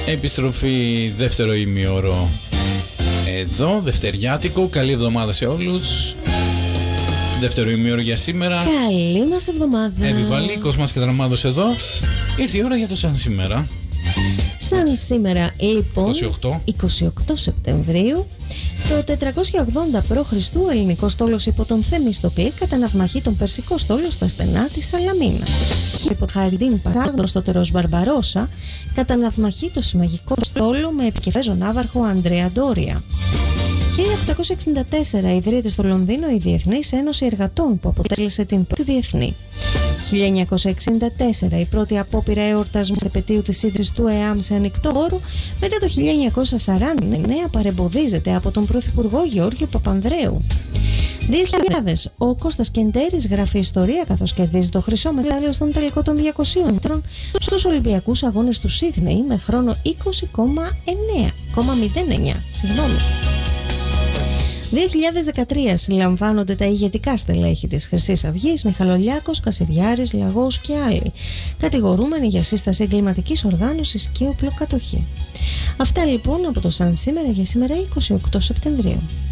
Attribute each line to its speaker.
Speaker 1: Επιστροφή δεύτερο ημίωρο εδώ, δευτεριάτικο. Καλή εβδομάδα σε όλους. Δεύτερο ημίωρο για σήμερα.
Speaker 2: Καλή μας εβδομάδα.
Speaker 1: Επιβάλλει, Κοσμάς και Δραμάδος εδώ. Ήρθε η ώρα για το σαν σήμερα.
Speaker 2: Σαν σήμερα λοιπόν 28 Σεπτεμβρίου το 480 π.Χ. ο ελληνικός στόλος υπό τον Θεμιστοκλή κατά ναυμαχή τον Περσικό στόλο στα στενά της Σαλαμίνα. Και υπό Χαριντίν Παγνωστότερος Μπαρμπαρόσα κατά ναυμαχή το συμμαγικό στόλο με επικεφέζο ναύαρχο Ανδρέα Ντόρια. 1864 ιδρύεται στο Λονδίνο η Διεθνής Ένωση Εργατών που αποτέλεσε την πρώτη διεθνή. 1964 η πρώτη απόπειρα εορτασμού επετείου της ίδρυσης του ΕΑΜ σε ανοιχτό χώρο, μετά το 1949 παρεμποδίζεται από τον Πρωθυπουργό Γεώργιο Παπανδρέου. 2000 ο Κώστας Κεντέρης γράφει ιστορία καθώς κερδίζει το χρυσό μετάλλιο στον τελικό των 200 μέτρων στους Ολυμπιακούς Αγώνες του Σίδνεϊ με χρόνο 20,09. 2013 συλλαμβάνονται τα ηγετικά στελέχη της Χρυσής Αυγής, Μιχαλολιάκος, Κασιδιάρης, Λαγός και άλλοι, κατηγορούμενοι για σύσταση εγκληματικής οργάνωσης και οπλοκατοχή. Αυτά λοιπόν από το σαν σήμερα για σήμερα 28 Σεπτεμβρίου.